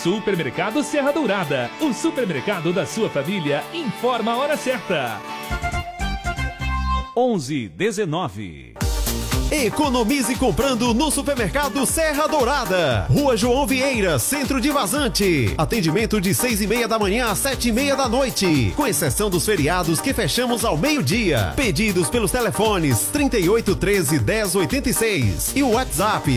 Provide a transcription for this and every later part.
Supermercado Serra Dourada, o supermercado da sua família, informa a hora certa. 11:19. Economize comprando no Supermercado Serra Dourada. Rua João Vieira, Centro de Vazante. Atendimento de 6:30 da manhã às 7:30 da noite. Com exceção dos feriados que fechamos ao meio-dia. Pedidos pelos telefones 3813-1086 e o WhatsApp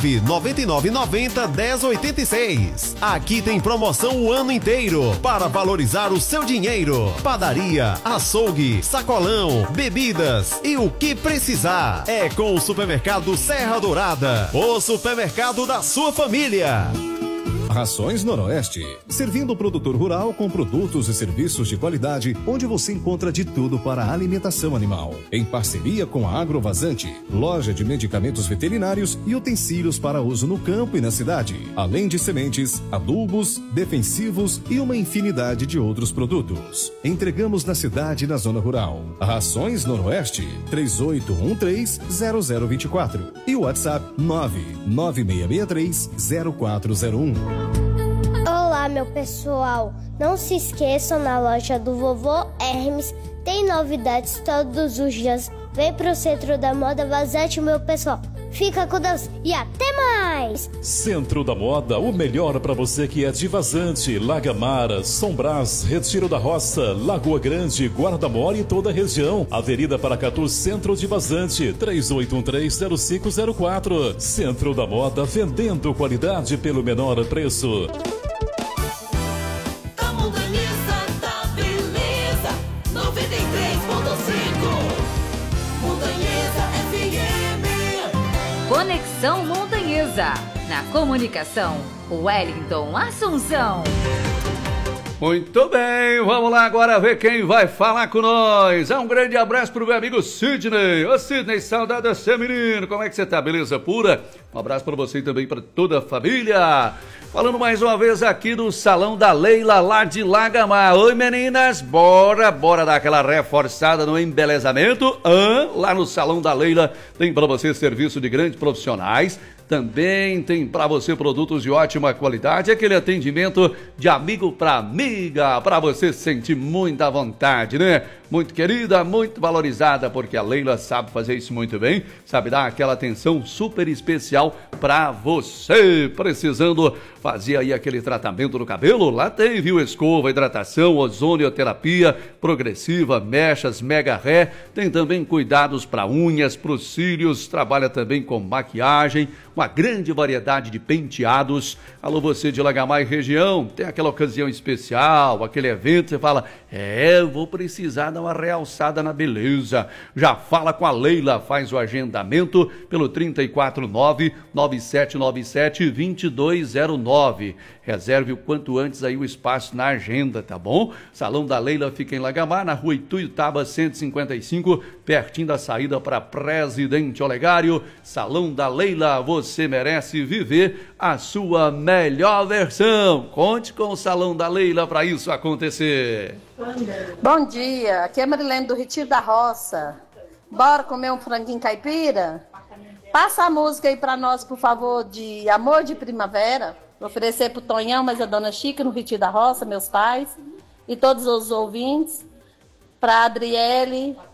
99990-1086. Aqui tem promoção o ano inteiro para valorizar o seu dinheiro. Padaria, açougue, sacolão, bebidas e o que precisar. É com o Supermercado Serra Dourada, o supermercado da sua família. Rações Noroeste, servindo o produtor rural com produtos e serviços de qualidade, onde você encontra de tudo para a alimentação animal. Em parceria com a Agrovazante, loja de medicamentos veterinários e utensílios para uso no campo e na cidade, além de sementes, adubos, defensivos e uma infinidade de outros produtos. Entregamos na cidade e na zona rural. Rações Noroeste, 3813-0024 e o WhatsApp 99663-0401. Olá, meu pessoal. Não se esqueçam, na loja do Vovô Hermes tem novidades todos os dias. Vem pro Centro da Moda Vazante, meu pessoal. Fica com Deus e até mais! Centro da Moda, o melhor para você que é de Vazante, Lagamara, São Brás, Retiro da Roça, Lagoa Grande, Guarda-Mor e toda a região. Avenida Paracatu, Centro de Vazante, 3813-0504. Centro da Moda, vendendo qualidade pelo menor preço. A Montanhesa da Beleza, 93.5. Montanhesa FM. Conexão Montanhesa. Na comunicação, Wellington Assunção. Muito bem, vamos lá agora ver quem vai falar com nós. Um grande abraço pro meu amigo Sidney. Ô Sidney, saudade de ser menino. Como é que você tá? Beleza pura? Um abraço para você e também para toda a família. Falando mais uma vez aqui do Salão da Leila, lá de Lagamar. Oi, meninas, bora dar aquela reforçada no embelezamento. Lá no Salão da Leila tem para você serviço de grandes profissionais. Também tem para você produtos de ótima qualidade, aquele atendimento de amigo para amiga, para você sentir muita vontade, né? Muito querida, muito valorizada, porque a Leila sabe fazer isso muito bem, sabe dar aquela atenção super especial para você. Precisando fazer aí aquele tratamento no cabelo? Lá tem, viu? Escova, hidratação, ozonioterapia progressiva, mechas, mega ré. Tem também cuidados para unhas, para os cílios, trabalha também com maquiagem, uma grande variedade de penteados. Alô, você de Lagamar e região, tem aquela ocasião especial, aquele evento, você fala, eu vou precisar dar uma realçada na beleza. Já fala com a Leila, faz o agendamento pelo 349-9797-2209. Reserve o quanto antes aí o espaço na agenda, tá bom? Salão da Leila fica em Lagamar, na rua Ituiutaba 155, pertinho da saída para Presidente Olegário. Salão da Leila, você merece viver a sua melhor versão. Conte com o Salão da Leila para isso acontecer. Bom dia, aqui é Marilene do Retiro da Roça. Bora comer um franguinho caipira? Passa a música aí para nós, por favor, de Amor de Primavera. Vou oferecer pro Tonhão, mas a Dona Chica no Retiro da Roça, meus pais, e todos os ouvintes, para Adriele,